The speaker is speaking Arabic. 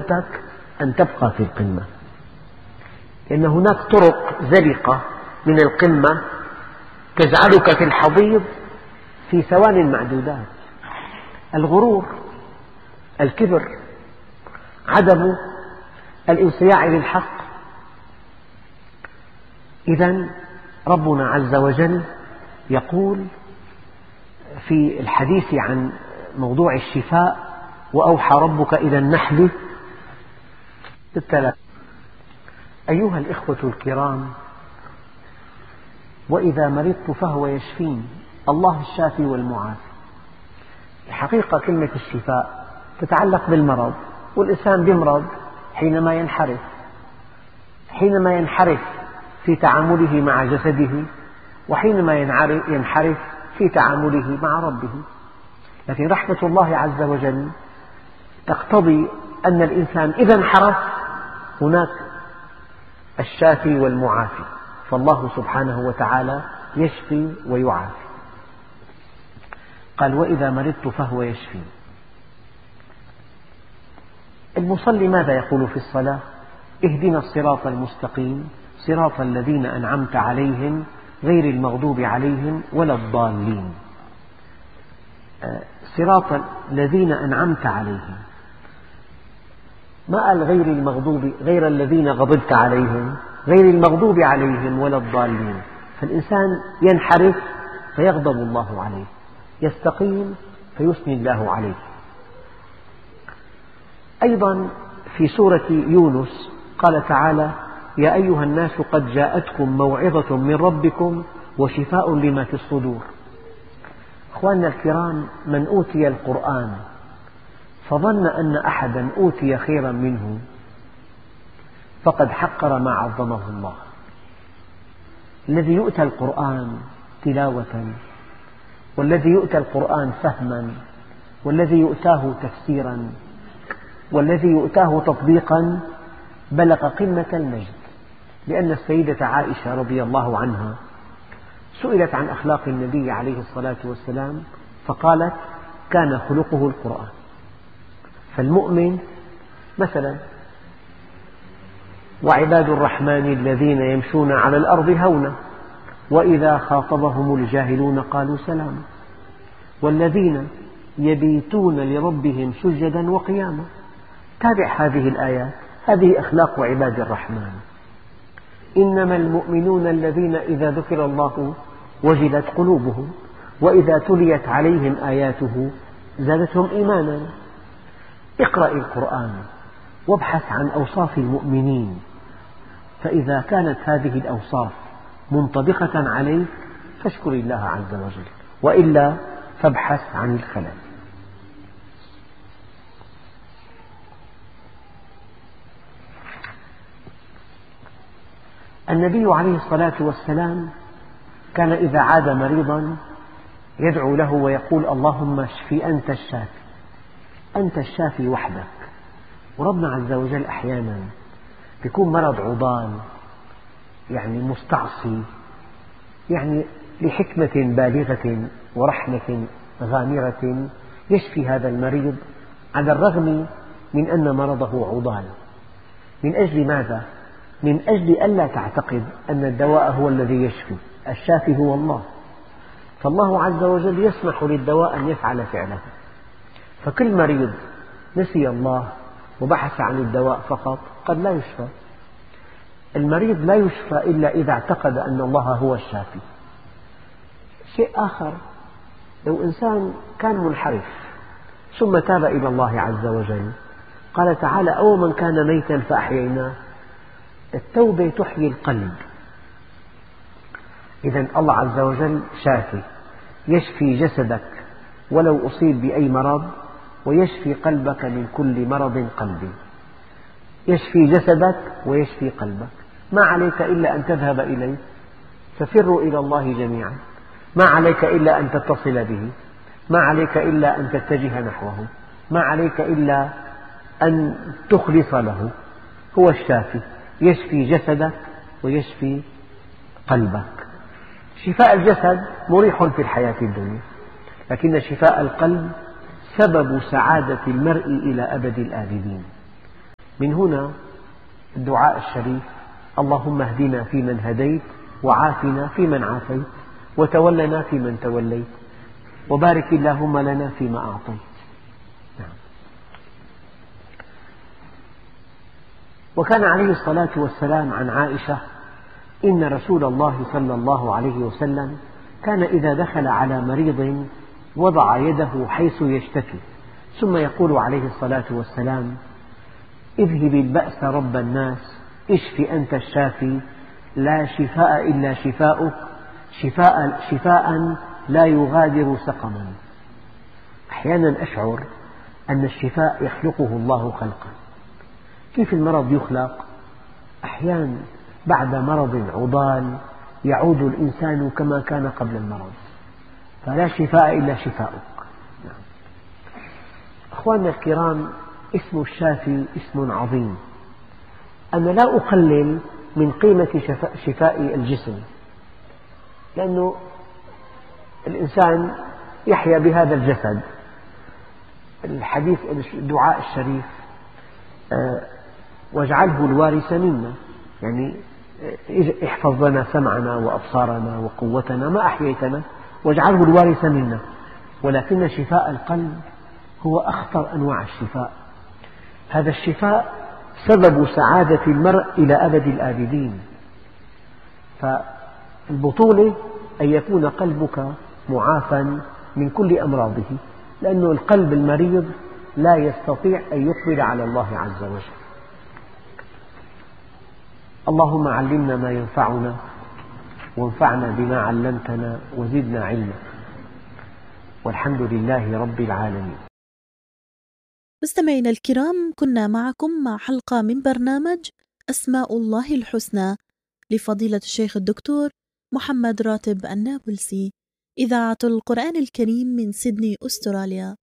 قدرتك أن تبقى في القمة، لأن هناك طرق زلقة من القمة تجعلك في الحضيض في ثوان معدودات. الغرور، الكبر، عدم الانصياع للحق. إذن ربنا عز وجل يقول في الحديث عن موضوع الشفاء: وأوحى ربك إلى النحل 6. أيها الإخوة الكرام، وإذا مرضت فهو يشفين، الله الشافي والمعافي. الحقيقة كلمة الشفاء تتعلق بالمرض، والإنسان يمرض حينما ينحرف في تعامله مع جسده، وحينما ينحرف في تعامله مع ربه. لكن رحمة الله عز وجل تقتضي أن الإنسان إذا انحرف هناك الشافي والمعافي، فالله سبحانه وتعالى يشفي ويعافي. قال: وإذا مرضت فهو يشفين. المصلي ماذا يقول في الصلاة؟ اهدنا الصراط المستقيم صراط الذين أنعمت عليهم غير المغضوب عليهم ولا الضالين. صراط الذين أنعمت عليهم، ما قال غير المغضوب، غير الذين غضبت عليهم، غير المغضوب عليهم ولا الضالين. فالإنسان ينحرف فيغضب الله عليه، يستقيم فيثني الله عليه. أيضا في سورة يونس قال تعالى: يا أيها الناس قد جاءتكم موعظة من ربكم وشفاء لما في الصدور. أخواننا الكرام، من أوتي القرآن فظن أن أحدا أوتي خيرا منه فقد حقر ما عظمه الله. الذي يؤتى القرآن تلاوة، والذي يؤتى القرآن فهما، والذي يؤتاه تفسيرا، والذي يؤتاه تطبيقا بلغ قمة المجد. لأن السيدة عائشة رضي الله عنها سئلت عن أخلاق النبي عليه الصلاة والسلام فقالت: كان خلقه القرآن. فالمؤمن مثلا: وعباد الرحمن الذين يمشون على الأرض هونا وإذا خاطبهم الجاهلون قالوا سلاما، والذين يبيتون لربهم سجدا وقياما. تابع هذه الآيات، هذه أخلاق عباد الرحمن. إنما المؤمنون الذين إذا ذكر الله وجلت قلوبهم وإذا تليت عليهم آياته زادتهم إيمانا. اقرأ القرآن وابحث عن أوصاف المؤمنين، فإذا كانت هذه الأوصاف منطبقة عليك فاشكر الله عز وجل، وإلا فابحث عن الخلل. النبي عليه الصلاة والسلام كان إذا عاد مريضا يدعو له ويقول: اللهم اشفي أنت الشافي، أنت الشافي وحدك. وربنا عز وجل أحيانا يكون مرض عضال، يعني مستعصي، يعني لحكمة بالغة ورحمة غامرة يشفي هذا المريض على الرغم من أن مرضه عضال. من أجل ماذا؟ من أجل ألا تعتقد أن الدواء هو الذي يشفي، الشافي هو الله. فالله عز وجل يسمح للدواء أن يفعل فعله. فكل مريض نسي الله وبحث عن الدواء فقط قد لا يشفى. المريض لا يشفى إلا إذا اعتقد أن الله هو الشافي. شيء آخر، لو إنسان كان منحرف ثم تاب إلى الله عز وجل، قال تعالى: أو من كان ميتا فأحييناه. التوبة تحيي القلب. إذن الله عز وجل شافي، يشفي جسدك ولو أصيب بأي مرض، ويشفي قلبك من كل مرض قلبي. يشفي جسدك ويشفي قلبك. ما عليك إلا أن تذهب إليه، ففروا إلى الله جميعا. ما عليك إلا أن تتصل به، ما عليك إلا أن تتجه نحوه، ما عليك إلا أن تخلص له. هو الشافي، يشفي جسدك ويشفي قلبك. شفاء الجسد مريح في الحياة الدنيا، لكن شفاء القلب سبب سعادة المرء إلى أبد الآبدين. من هنا الدعاء الشريف: اللهم اهدنا فيمن هديت، وعافنا فيمن عافيت، وتولنا فيمن توليت، وبارك اللهم لنا فيما أعطيت. وكان عليه الصلاة والسلام عن عائشة: إن رسول الله صلى الله عليه وسلم كان إذا دخل على مريض وضع يده حيث يشتكي، ثم يقول عليه الصلاة والسلام: اذهب البأس رب الناس، اشف أنت الشافي، لا شفاء إلا شفاؤك، شفاء لا يغادر سقما. أحيانا أشعر أن الشفاء يخلقه الله خلقا. كيف المرض يخلق؟ أحيانا بعد مرض عضال يعود الإنسان كما كان قبل المرض، فلا شفاء إلا شفاؤك. أخواننا الكرام، اسم الشافي اسم عظيم. أنا لا أقلل من قيمة شفاء الجسم، لأن الإنسان يحيا بهذا الجسد. الحديث الدعاء الشريف: واجعله الوارث منا، يعني احفظ لنا سمعنا وأبصارنا وقوتنا ما أحييتنا، واجعله الوارث منا. ولكن شفاء القلب هو أخطر أنواع الشفاء. هذا الشفاء سبب سعادة المرء إلى أبد الآبدين. فالبطولة أن يكون قلبك معافى من كل أمراضه، لأن القلب المريض لا يستطيع أن يقبل على الله عز وجل. اللهم علمنا ما ينفعنا، وانفعنا بما علمتنا، وزدنا علما، والحمد لله رب العالمين. مستمعينا الكرام، كنا معكم مع حلقة من برنامج أسماء الله الحسنى لفضيلة الشيخ الدكتور محمد راتب النابلسي، إذاعة القرآن الكريم من سيدني، أستراليا.